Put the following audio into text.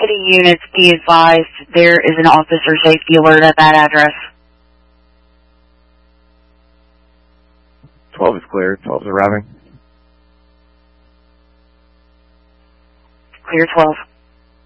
city units, be advised there is an officer safety alert at that address. 12 is clear. 12 is arriving. Clear 12.